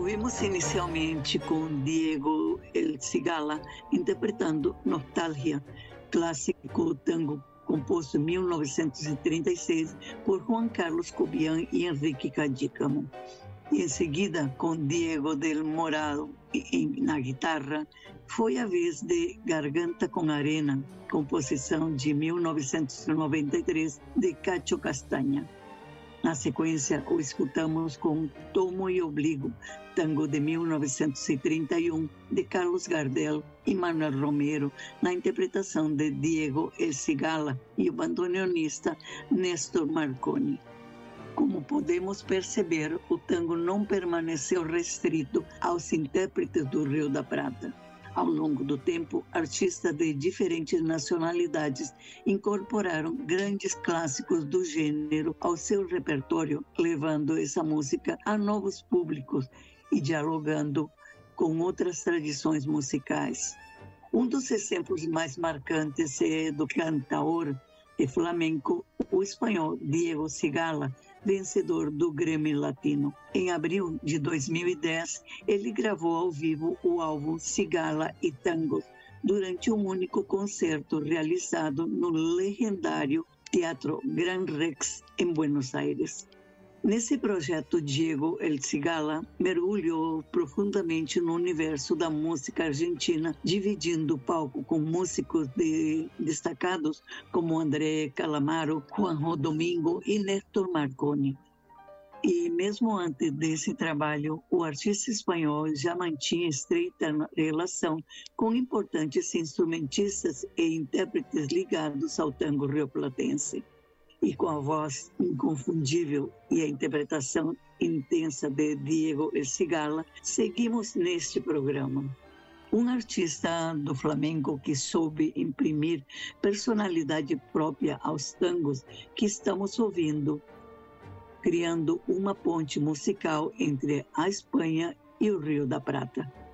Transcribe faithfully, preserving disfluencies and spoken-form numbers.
Ouvimos inicialmente com Diego El Cigala interpretando Nostalgia, clássico tango composto em mil novecentos e trinta e seis por Juan Carlos Cobian e Enrique Cadícamo. E em seguida, com Diego del Morado na guitarra, foi a vez de Garganta com Arena, composição de mil novecentos e noventa e três de Cacho Castanha. Na sequência, o escutamos com Tomo e Obligo, tango de mil novecentos e trinta e um, de Carlos Gardel e Manuel Romero, na interpretação de Diego El Cigala e o bandoneonista Néstor Marconi. Como podemos perceber, o tango não permaneceu restrito aos intérpretes do Rio da Prata. Ao longo do tempo, artistas de diferentes nacionalidades incorporaram grandes clássicos do gênero ao seu repertório, levando essa música a novos públicos e dialogando com outras tradições musicais. Um dos exemplos mais marcantes é do cantaor de flamenco, o espanhol Diego Cigala, vencedor do Grammy Latino. Em abril de dois mil e dez, ele gravou ao vivo o álbum Cigala e Tango, durante um único concerto realizado no legendário Teatro Gran Rex, em Buenos Aires. Nesse projeto, Diego El Cigala mergulhou profundamente no universo da música argentina, dividindo o palco com músicos de, destacados como André Calamaro, Juanjo Domingo e Néstor Marconi. E mesmo antes desse trabalho, o artista espanhol já mantinha estreita relação com importantes instrumentistas e intérpretes ligados ao tango rioplatense. E com a voz inconfundível e a interpretação intensa de Diego El Cigala, seguimos neste programa. Um artista do flamenco que soube imprimir personalidade própria aos tangos que estamos ouvindo, criando uma ponte musical entre a Espanha e o Rio da Prata.